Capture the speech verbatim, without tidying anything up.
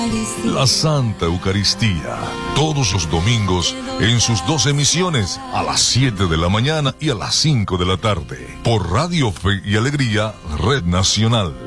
La Santa Eucaristía, todos los domingos en sus dos emisiones, a las siete de la mañana y a las cinco de la tarde, por Radio Fe y Alegría, Red Nacional.